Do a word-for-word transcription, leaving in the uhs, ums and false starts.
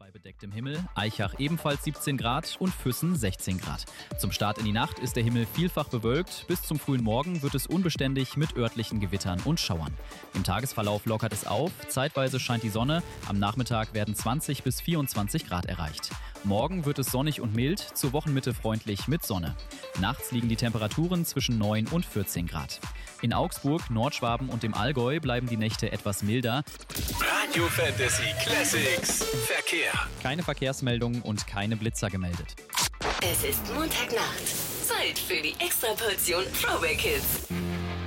bei bedecktem Himmel, Aichach ebenfalls siebzehn Grad und Füssen sechzehn Grad. Zum Start in die Nacht ist der Himmel vielfach bewölkt. Bis zum frühen Morgen wird es unbeständig mit örtlichen Gewittern und Schauern. Im Tagesverlauf lockert es auf, zeitweise scheint die Sonne, am Nachmittag werden zwanzig bis vierundzwanzig Grad erreicht. Morgen wird es sonnig und mild, zur Wochenmitte freundlich mit Sonne. Nachts liegen die Temperaturen zwischen neun und vierzehn Grad. In Augsburg, Nordschwaben und dem Allgäu bleiben die Nächte etwas milder. Radio Fantasy Classics Verkehr. Keine Verkehrsmeldungen und keine Blitzer gemeldet. Es ist Montagnacht. Zeit für die Extraportion Throwback Hits.